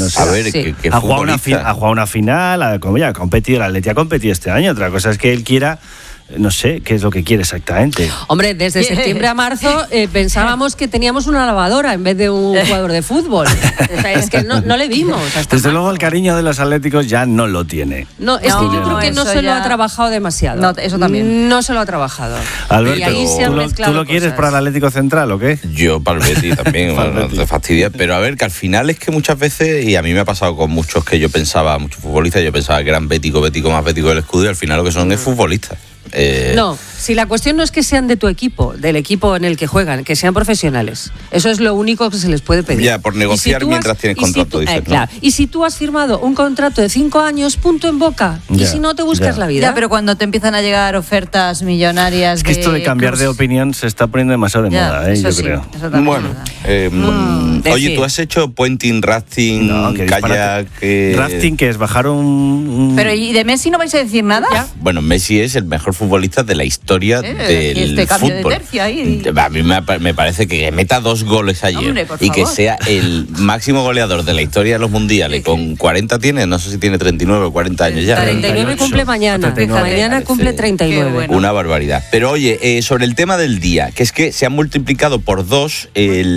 no sé. A ver, ¿qué ha jugado futbolista? ha jugado una final, ha competido, el Atleti ha competido este año. Otra cosa es que él quiera, no sé qué es lo que quiere exactamente. Hombre, desde septiembre a marzo pensábamos que teníamos una lavadora en vez de un jugador de fútbol. O sea, es que no le vimos. Desde luego el cariño de los atléticos ya no lo tiene. No, es que yo creo que no se lo ha trabajado demasiado. No, eso también. No se lo ha trabajado. Alberto, y ahí se han mezclado ¿tú lo quieres cosas. para el Atlético Central o qué? Yo para el Betis también, no te fastidia. Pero a ver, que al final es que muchas veces, y a mí me ha pasado con muchos que yo pensaba, muchos futbolistas, yo pensaba que eran bético más bético del escudo, y al final lo que son es futbolistas. No, si la cuestión no es que sean de tu equipo, del equipo en el que juegan, que sean profesionales. Eso es lo único que se les puede pedir. Ya, por negociar mientras tienes contrato, dices, ¿no? Claro. Y si tú has firmado un contrato de 5 años, punto en boca. Ya, y si no, te buscas la vida. Ya, pero cuando te empiezan a llegar ofertas millonarias. Es que esto de cambiar de opinión se está poniendo demasiado de moda, yo creo. Bueno, oye, ¿tú has hecho puenting, rafting, No, qué kayak? Rafting, que es bajar un... Pero ¿y de Messi no vais a decir nada? Bueno, Messi es el mejor futbolista de la historia del cambio fútbol. de tercio ahí. A mí me parece que meta 2 goles ayer. Hombre, por y que favor. sea el máximo goleador de la historia de los mundiales. Con 40 tiene, no sé si tiene 39 o 40 años ya. 39 cumple mañana. 39. Mañana cumple 39. Bueno. Una barbaridad. Pero oye, sobre el tema del día, que es que se han multiplicado por 2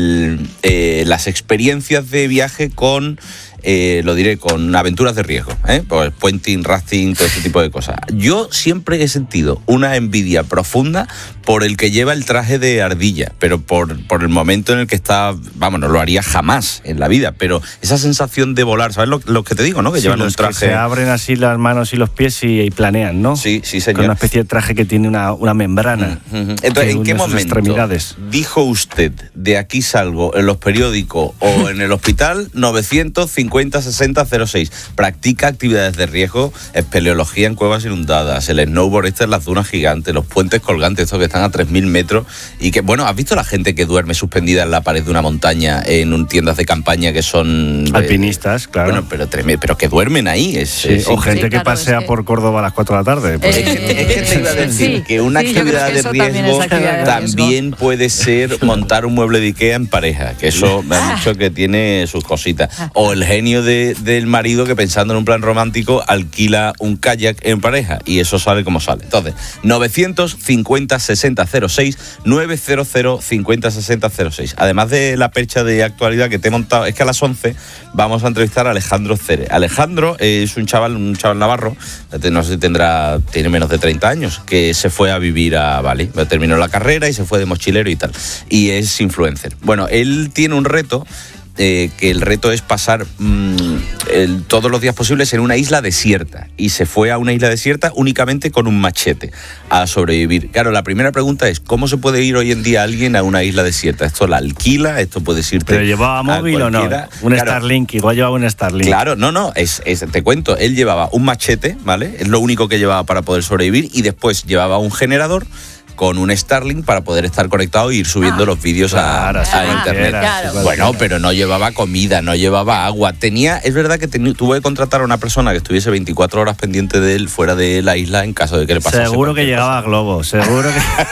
las experiencias de viaje con... lo diré, con aventuras de riesgo, pues puenting, rafting, todo este tipo de cosas. Yo siempre he sentido una envidia profunda por el que lleva el traje de ardilla, pero por el momento en el que está, vamos, no lo haría jamás en la vida, pero esa sensación de volar, ¿sabes lo que te digo, no? Que Sí, llevan un los traje... que se abren así las manos y los pies y planean, ¿no? Sí, señor. Con una especie de traje que tiene una membrana. Entonces, ¿en qué sus momento extremidades. dijo usted, de aquí salgo, en los periódicos o en el hospital, 950 60 06? Practica actividades de riesgo, espeleología en cuevas inundadas, el snowboard en las dunas gigantes, los puentes colgantes, estos que están a 3.000 metros, y que, bueno, ¿has visto la gente que duerme suspendida en la pared de una montaña en tiendas de campaña que son... Alpinistas, claro. Bueno, pero que duermen ahí. O gente que claro, pasea es que... por Córdoba a las 4 de la tarde. Pues. Es que te iba a decir que una actividad de riesgo también puede ser montar un mueble de Ikea en pareja, que eso me han dicho que tiene sus cositas. O el genio del marido que, pensando en un plan romántico, alquila un kayak en pareja, y eso sale como sale. Entonces, 950 60 06, 900 50 60 06. Además de la percha de actualidad que te he montado, es que a las 11 vamos a entrevistar a Alejandro Cere. Alejandro es un chaval navarro, no sé si tiene menos de 30 años, que se fue a vivir a Bali. Terminó la carrera y se fue de mochilero y tal. Y es influencer. Bueno, él tiene un reto, que el reto es pasar todos los días posibles en una isla desierta, y se fue a una isla desierta únicamente con un machete a sobrevivir. Claro, la primera pregunta es, ¿cómo se puede ir hoy en día alguien a una isla desierta? ¿Esto la alquila? ¿Esto puedes irte? ¿Pero llevaba móvil o no? Un Starlink, igual llevaba un Starlink. Claro, no, te cuento, él llevaba un machete, ¿vale? Es lo único que llevaba para poder sobrevivir, y después llevaba un generador con un Starlink para poder estar conectado e ir subiendo los vídeos a internet. Bueno, pero no llevaba comida, no llevaba agua. Es verdad que tuve que contratar a una persona que estuviese 24 horas pendiente de él fuera de la isla en caso de que le pasase. Seguro que llegaba a Globo, seguro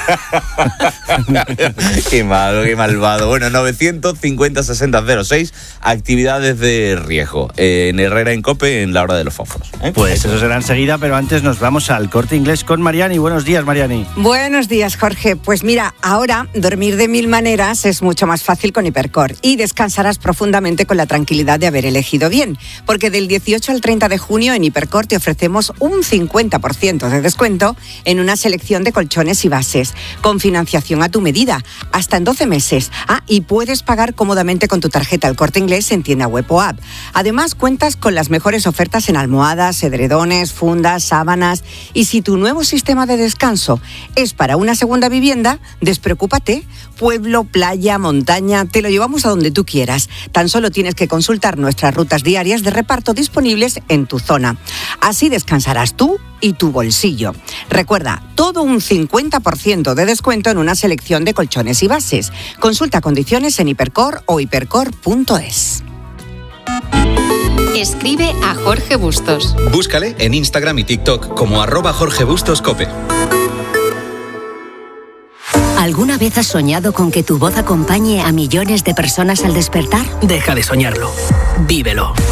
que... Qué malo, qué malvado. Bueno, 950 60 06, actividades de riesgo. En Herrera en COPE, en la hora de los fósforos. Pues eso será enseguida, pero antes nos vamos al Corte Inglés con Mariani. Buenos días, Mariani. Buenos días, Jorge. Pues mira, ahora dormir de 1000 maneras es mucho más fácil con Hipercor, y descansarás profundamente con la tranquilidad de haber elegido bien, porque del 18 al 30 de junio en Hipercor te ofrecemos un 50% de descuento en una selección de colchones y bases, con financiación a tu medida, hasta en 12 meses. Y puedes pagar cómodamente con tu tarjeta El Corte Inglés en tienda web o app. Además, cuentas con las mejores ofertas en almohadas, edredones, fundas, sábanas, y si tu nuevo sistema de descanso es para una segunda vivienda, despreocúpate. Pueblo, playa, montaña, te lo llevamos a donde tú quieras. Tan solo tienes que consultar nuestras rutas diarias de reparto disponibles en tu zona. Así descansarás tú y tu bolsillo. Recuerda, todo un 50% de descuento en una selección de colchones y bases. Consulta condiciones en Hipercor o hipercor.es. Escribe a Jorge Bustos. Búscale en Instagram y TikTok como @JorgeBustosCope. ¿Alguna vez has soñado con que tu voz acompañe a millones de personas al despertar? Deja de soñarlo. Vívelo.